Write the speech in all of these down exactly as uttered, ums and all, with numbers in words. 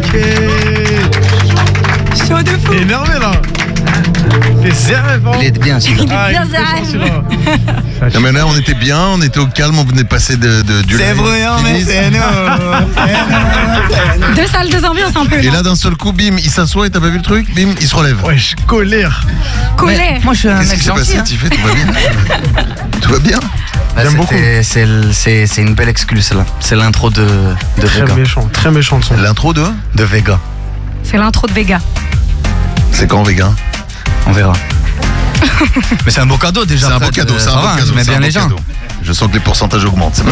Ok. Chaud de fou. Énervé là. T'es sérieux, Il est bien, celui-là. Il est Ah, bien il est fort, sérieux. celui-là. Non mais là on était bien, on était au calme, on venait de passer de, de du C'est live bruyant, mais fini. c'est nous. Deux salles, deux ambiances un peu. Et non là d'un seul coup, bim, il s'assoit et t'as pas vu le truc, bim, il se relève. Wesh, colère. Colère. Moi, je suis un Qu'est-ce mec qui s'est gentil. passé, hein. Tiffé? Tout va bien? Tout va bien? Bah, J'aime c'était- C'est le- c'est c'est une belle excuse là. C'est l'intro de, de Très Vega. méchant, très méchant le son. L'intro de? De Vega. C'est l'intro de Vega. C'est quand, Vega? On verra. Mais c'est un beau cadeau déjà. C'est un Fred. beau cadeau, Euh, c'est ça un beau va, cadeau. Je mets c'est un bien beau les gens. cadeau. Je sens que les pourcentages augmentent, c'est pas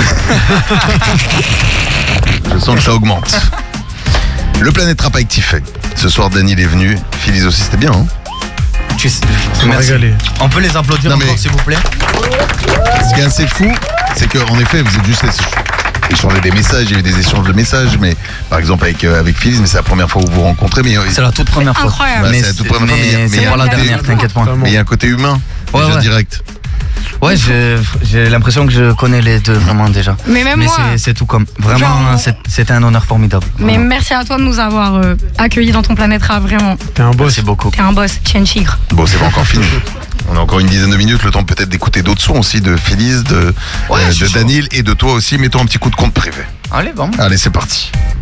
mal. Je sens que ça augmente. Le Planète Rap avec Tiffé. Ce soir, Daniel est venu. Phyllis aussi, c'était bien, hein? Tu sais- Ça m'a Merci. régalé. On peut les applaudir Non, mais- encore s'il vous plaît. Ce qui est assez fou, c'est qu'en effet, vous êtes juste échangé des messages, il y a eu des échanges de messages, mais par exemple avec, euh, avec Phyllis, mais c'est la première fois que vous vous rencontrez, mais, C'est la toute première fois. Incroyable. Ouais, Mais c'est la toute première fois, mais il y a- mais mais il y c'est a pas un la côté- dernière, t'inquiète pas. Vraiment. mais il y a un côté humain, Ouais, déjà ouais. direct. Ouais, j'ai j'ai l'impression que je connais les deux vraiment déjà. Mais même Mais moi. c'est- c'est tout comme. Vraiment, Genre- c'est- c'était un honneur formidable. Mais Vraiment. merci à toi de nous avoir euh, accueillis dans ton Planète Rap, vraiment. T'es un boss. Merci beaucoup. T'es un boss, tu es un chigre. Bon, c'est pas encore fini. On a encore une dizaine de minutes, le temps peut-être d'écouter d'autres sons aussi de Phyllis, de, Ouais, euh, je suis de chaud. Daniel et de toi aussi. Mettons un petit coup de compte privé. Allez, bon. Allez, c'est parti.